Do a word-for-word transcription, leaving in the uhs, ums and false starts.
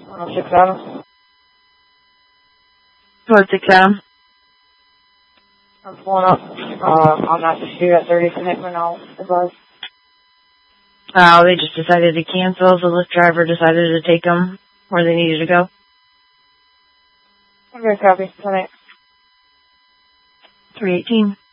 Uh, six Adam. What's it, Adam? I'm pulling up uh, on that dispute at thirtieth and Hickman now. Advise. Oh, they just decided to cancel. The Lyft driver decided to take them where they needed to go. I'm very copy. Tonight. three eighteen.